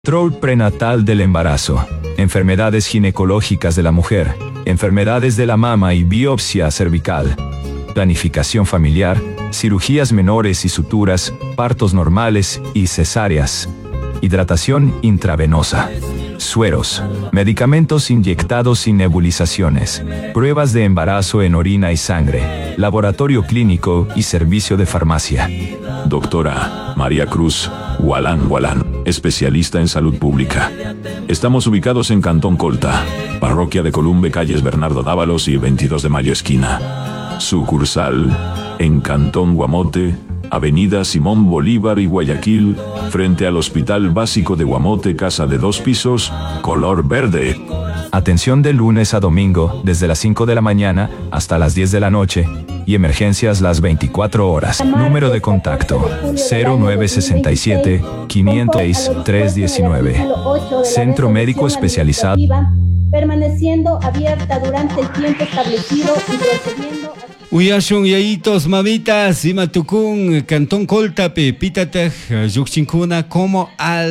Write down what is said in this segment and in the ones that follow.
Control prenatal del embarazo, enfermedades ginecológicas de la mujer, enfermedades de la mama y biopsia cervical, planificación familiar, cirugías menores y suturas, partos normales y cesáreas, hidratación intravenosa, sueros, medicamentos inyectados y nebulizaciones, pruebas de embarazo en orina y sangre, laboratorio clínico y servicio de farmacia. Doctora María Cruz Gualán, especialista en salud pública. Estamos ubicados en Cantón Colta, Parroquia de Columbe, calles Bernardo Dávalos y 22 de Mayo esquina. Sucursal en Cantón Guamote, Avenida Simón Bolívar y Guayaquil, frente al Hospital Básico de Guamote, casa de 2 pisos, color verde. Atención de lunes a domingo, desde las 5 de la mañana hasta las 10 de la noche, y emergencias las 24 horas. Número de contacto, 0967 506 319. Centro Médico Especializado. Permaneciendo abierta durante el tiempo establecido y procediendo a... Uyashun yayitos mamitas Imatucun Cantón Colta Pitatej Yuxincuna como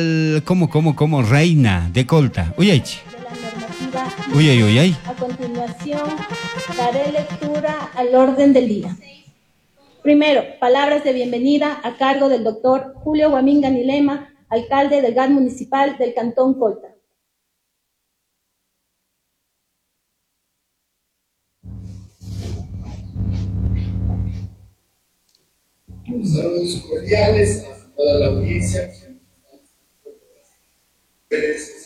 reina de Colta. Uyachi. Uyay. A continuación daré lectura al orden del día. Primero, palabras de bienvenida a cargo del doctor Julio Guamín Ganilema, alcalde del GAD municipal del Cantón Colta. Saludos cordiales a toda la audiencia.